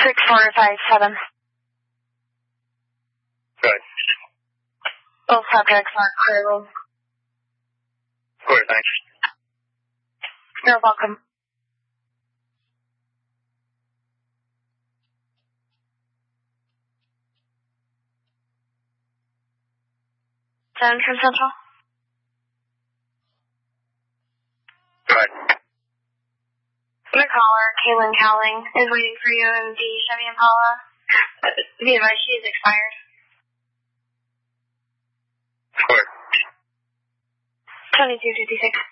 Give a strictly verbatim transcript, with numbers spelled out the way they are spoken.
six four five seven. Good. Both subjects are clearly. Clear, thanks. You're welcome. Central Central. Go ahead. The caller, Kaylin Cowling, is waiting for you in the Chevy Impala. The advice she is expired. Clear. twenty-two fifty-six.